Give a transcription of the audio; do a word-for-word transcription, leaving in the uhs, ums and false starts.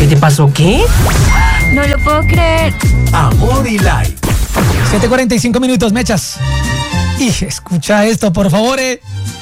¿Qué te pasó? ¿Qué? No lo puedo creer. Amor y Light. siete cuarenta y cinco minutos, mechas. Y escucha esto, por favor, eh.